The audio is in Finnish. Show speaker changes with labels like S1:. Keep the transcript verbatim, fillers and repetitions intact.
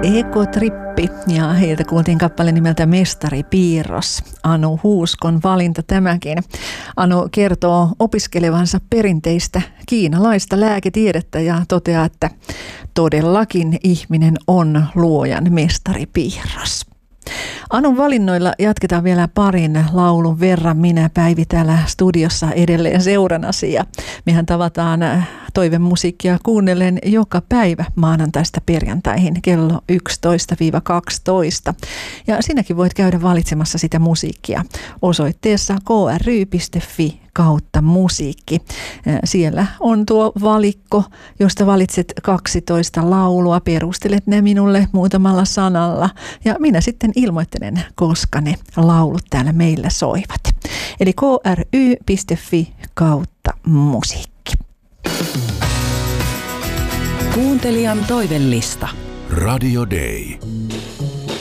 S1: Ekotrippi ja heiltä kuultiin kappale nimeltä Mestari Piirros. Anu Huuskon valinta tämäkin. Anu kertoo opiskelevansa perinteistä kiinalaista lääketiedettä ja toteaa, että todellakin ihminen on luojan mestaripiirros. Anun valinnoilla jatketaan vielä parin laulun verran. Minä, Päivi, täällä studiossa edelleen seuranasi ja mehän tavataan toivemusiikkia kuunnellen joka päivä maanantaista perjantaihin kello yksitoista kaksitoista. Ja sinäkin voit käydä valitsemassa sitä musiikkia osoitteessa k r y piste f i kautta musiikki. Siellä on tuo valikko, josta valitset kaksitoista laulua, perustelet ne minulle muutamalla sanalla ja minä sitten ilmoittelen, koska ne laulut täällä meillä soivat. Eli k r y piste f i kautta musiikki.
S2: Kuuntelijan toivellista.
S3: Radio Day.